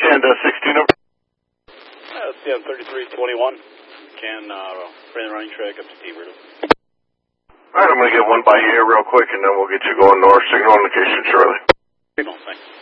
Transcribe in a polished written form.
and 16 over. CM 3321. Can bring the running track up to T-Bird. Alright, I'm going to get one by you here real quick, and then we'll get you going north. Signal indication shortly. Signal, thanks.